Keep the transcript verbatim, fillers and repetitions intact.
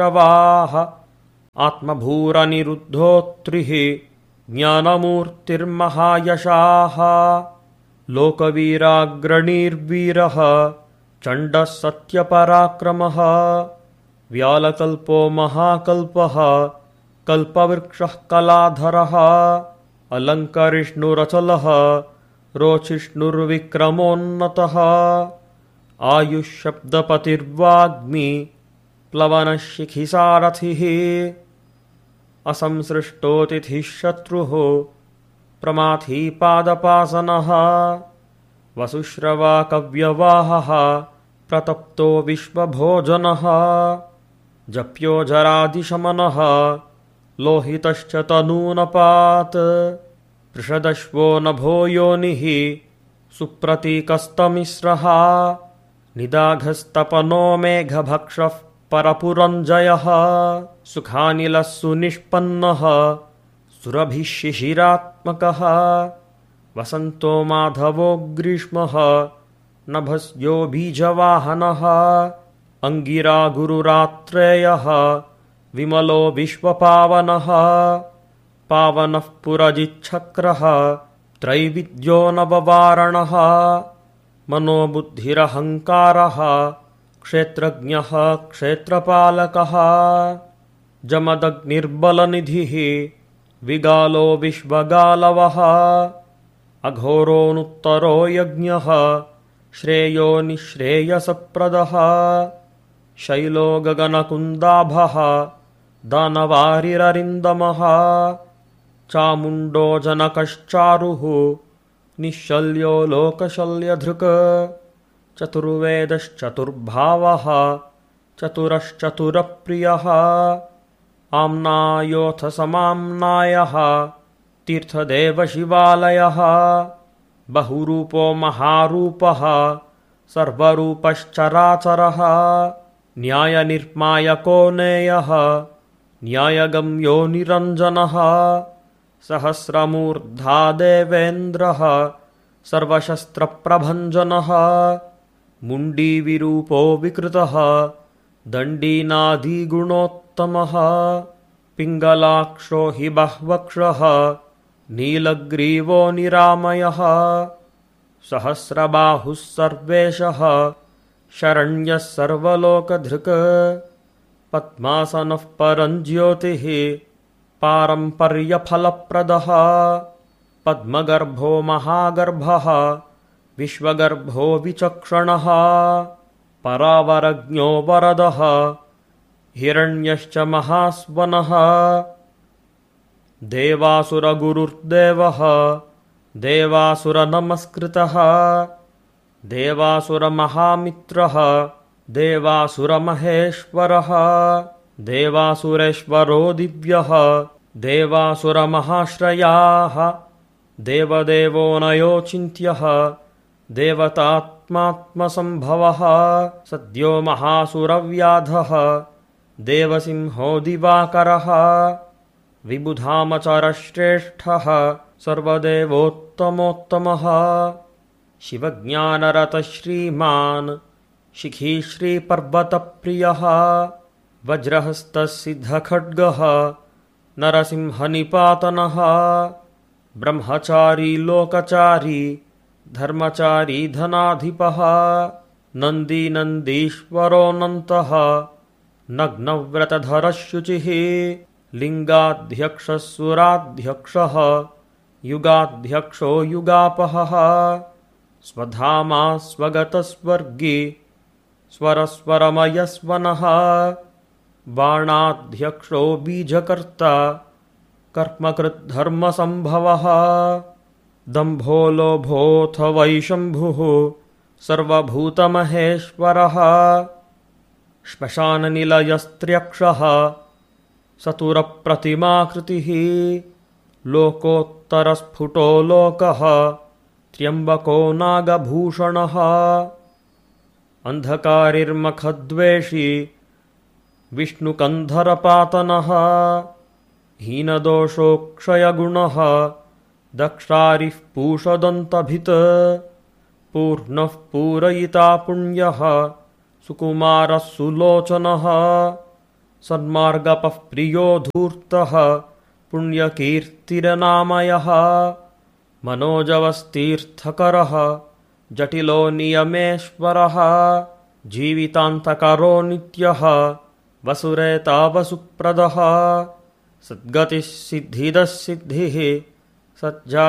शवाः आत्मभूरनिरुद्धोत्रिः ज्ञानमूर्तिर्महायशाः लोकवीराग्रणीर्वीरः चण्डः सत्यपराक्रमः व्यालकल्पो महाकल्पः कल्पवृक्षः कलाधरः अलङ्करिष्णुरचलः रोचिष्णुर्विक्रमोन्नतः आयुःशब्दपतिर्वाग्मी प्लवनशिखिसारथिः असंसृष्टोतिथिः शत्रुः प्रमाथी पादपासनः वसुश्रवाकव्यवाहः प्रतप्तो विश्वभोजनः जप्यो जरादिशमनः लोहितश्च तनूनपात् पृषदश्वो नभो योनिः सुप्रतीकस्तमिस्रः निदाघस्तपनो मेघभक्षः परपुरञ्जयः सुखानिलः सुनिष्पन्नः सुरभिः शिशिरात्मकः वसन्तो माधवो ग्रीष्मः नभस्यो बीजवाहनः अङ्गिरा गुरुरात्रेयः विमलो विश्वपावनः पावनः पुरजिच्छक्रः त्रैविद्यो नववारणः मनोबुद्धिरहङ्कारः क्षेत्रज्ञः क्षेत्रपालकः जमदग्निर्बलनिधिः विगालो विश्वगालवः अघोरोऽनुत्तरो यज्ञः श्रेयो निःश्रेयसप्रदः शैलो गगनकुन्दाभः दानवारिररिन्दमः चामुण्डो जनकश्चारुः निःशल्यो लोकशल्यधृक् चतुर्वेदश्चतुर्भावः चतुरश्चतुरप्रियः आम्नायोऽथ समाम्नायः तीर्थदेवशिवालयः बहुरूपो महारूपः सर्वरूपश्चराचरः न्यायनिर्मायको नेयः न्यायगम्यो निरञ्जनः सहस्रमूर्धा देवेन्द्रः सर्वशस्त्रप्रभञ्जनः मुण्डीविरूपो विकृतः दण्डीनादिगुणोत्तमः पिङ्गलाक्षो हि बह्वक्षः नीलग्रीवो निरामयः सहस्रबाहुः सर्वेशः शरण्यः सर्वलोकधृक् पद्मासनः परञ्ज्योतिः पारम्पर्यफलप्रदः पद्मगर्भो महागर्भः विश्वगर्भो विचक्षणः परावरज्ञो वरदः हिरण्यश्च महास्वनः देवासुरगुरुर्देवः देवासुरनमस्कृतः देवासुरमहामित्रः देवासुरमहेश्वरः देवासुरेश्वरो दिव्यः देवासुरमहाश्रयाः देवदेवो नयोचिन्त्यः देवतात्मात्मसम्भवः सद्यो महासुरव्याधः देवसिंहो दिवाकरः विबुधामचरश्रेष्ठः सर्वदेवोत्तमोत्तमः शिवज्ञानरतः श्रीमान् शिखी श्रीपर्वतप्रियः वज्रहस्तसिद्धखड्गः नरसिंहनिपातनः ब्रह्मचारी लोकचारी धर्मचारी धनाधिपः नन्दी नन्दीश्वरोऽनन्तः नग्नव्रतधरः शुचिः लिङ्गाध्यक्षः सुराध्यक्षः युगाध्यक्षो युगापहः स्वधामा स्वगतस्वर्गी स्वरस्वरमयस्वनः बाणाध्यक्षो बीजकर्ता कर्मकृद्धर्मसम्भवः दम्भो लोभोऽथ वैशम्भुः सर्वभूतमहेश्वरः श्मशाननिलयस्त्र्यक्षः सतुरप्रतिमाकृतिः लोकोत्तरस्फुटो लोकः त्र्यम्बको नागभूषणः अन्धकारिर्मखद्वेषी विष्णुकन्धरपातनः हीनदोषोक्षयगुणः दक्षारिः पूषदन्तभित् पूर्णः पूरयिता पुण्यः सुकुमारः सुलोचनः सन्मार्गपः प्रियो धूर्तः पुण्यकीर्तिरनामयः मनोजवस्तीर्थकरः जटिलो नियमेश्वरः जीवितान्तकरो नित्यः वसुरेतावसुप्रदः सद्गतिः सिद्धिदः सिद्धिः सज्जा